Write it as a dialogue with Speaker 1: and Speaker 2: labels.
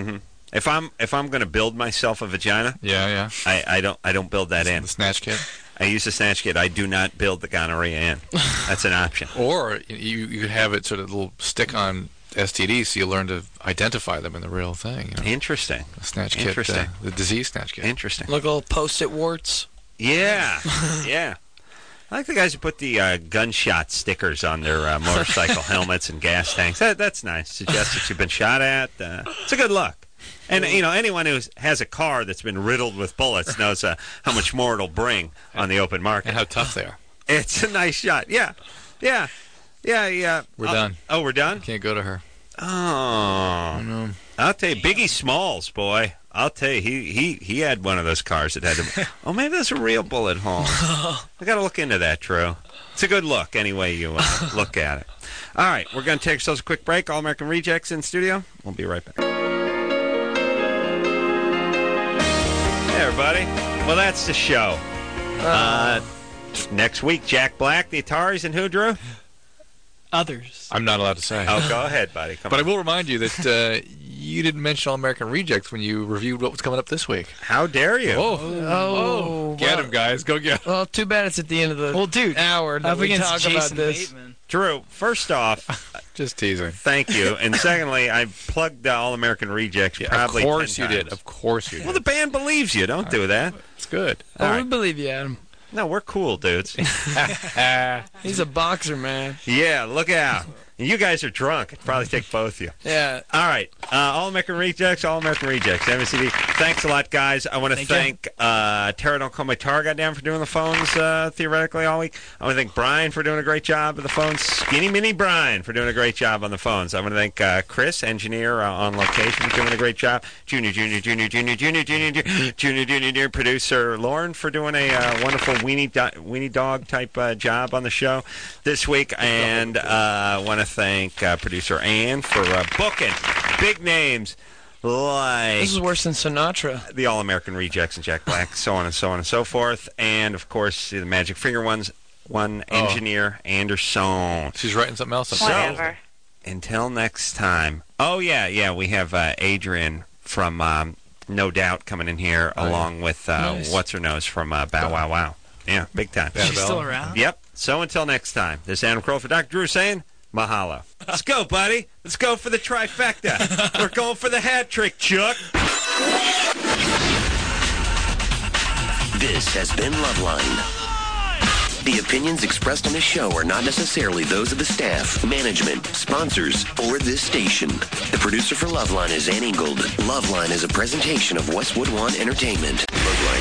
Speaker 1: Mm-hmm. If I'm going to build myself a vagina,
Speaker 2: Yeah.
Speaker 1: I don't build that in.
Speaker 2: The snatch kit.
Speaker 1: I use the snatch kit. I do not build the gonorrhea in. That's an option.
Speaker 2: Or you could have it sort of a little stick on STDs, so you learn to identify them in the real thing. You know?
Speaker 1: Interesting.
Speaker 2: The snatch kit.
Speaker 1: Interesting.
Speaker 2: The disease snatch kit.
Speaker 1: Interesting.
Speaker 3: Look, little post-it warts.
Speaker 1: Yeah. Yeah. I like the guys who put the gunshot stickers on their motorcycle helmets and gas tanks. That's nice. Suggests that you've been shot at. It's a good look. And, anyone who has a car that's been riddled with bullets knows how much more it'll bring on the open market.
Speaker 2: And how tough they are.
Speaker 1: It's a nice shot. Yeah.
Speaker 2: We're done.
Speaker 1: Oh, we're done?
Speaker 2: Can't go to her.
Speaker 1: Oh.
Speaker 2: No.
Speaker 1: I'll tell you, Biggie Smalls, boy. I'll tell you, he had one of those cars that had to... Oh, maybe there's a real bullet hole. I got to look into that, Drew. It's a good look, any way you look at it. All right, we're going to take ourselves a quick break. All American Rejects in studio. We'll be right back. Hey, everybody. Well, that's the show. Next week, Jack Black, the Ataris, and who, Drew?
Speaker 3: Others.
Speaker 2: I'm not allowed to say.
Speaker 1: Oh, go ahead, buddy. Come
Speaker 2: But
Speaker 1: on.
Speaker 2: I will remind you that you didn't mention All American Rejects when you reviewed what was coming up this week.
Speaker 1: How dare you?
Speaker 3: Oh,
Speaker 2: Get him, guys. Go get him.
Speaker 3: Well, too bad it's at the end of the hour that
Speaker 4: Up
Speaker 3: we
Speaker 4: against
Speaker 3: talk
Speaker 4: Jason
Speaker 3: about this.
Speaker 4: Bateman.
Speaker 1: Drew, first off,
Speaker 2: Just teasing.
Speaker 1: thank you. And secondly, I plugged All American Rejects probably
Speaker 2: of course
Speaker 1: 10
Speaker 2: you
Speaker 1: times.
Speaker 2: did. Of course you did.
Speaker 1: Well, the band believes you. Don't do that.
Speaker 2: It's good.
Speaker 1: All
Speaker 3: Oh, we
Speaker 1: right.
Speaker 3: believe you, Adam.
Speaker 1: No, we're cool, dudes.
Speaker 3: He's a boxer, man.
Speaker 1: Yeah, look out. You guys are drunk. It'd probably take both of you.
Speaker 3: Yeah.
Speaker 1: All right. All American Rejects, MSCD. Thanks a lot, guys. I want to thank Tara Don't Call My Tar Goddamn for doing the phones theoretically all week. I want to thank Brian for doing a great job of the phones. Skinny Mini Brian for doing a great job on the phones. I want to thank Chris, engineer on location, for doing a great job. Junior, producer Lauren for doing a wonderful weenie dog type job on the show this week. And I want to thank producer Ann for booking big names like
Speaker 3: This is worse than Sinatra.
Speaker 1: the All-American Rejects and Jack Black, so on and so on and so forth. And, of course, the Magic Finger engineer, Anderson.
Speaker 2: She's writing something else.
Speaker 1: So, until next time. Oh, yeah, we have Adrian from No Doubt coming in here, along with What's-Her-Nose from Bow Wow Wow. Yeah, big time.
Speaker 4: She's still around?
Speaker 1: Yep. So until next time, this is Adam Kroll for Dr. Drew saying, mahalo. Let's go, buddy. Let's go for the trifecta. We're going for the hat trick, Chuck.
Speaker 5: This has been Loveline. The opinions expressed on this show are not necessarily those of the staff, management, sponsors, or this station. The producer for Loveline is Ann Ingold. Loveline is a presentation of Westwood One Entertainment. Loveline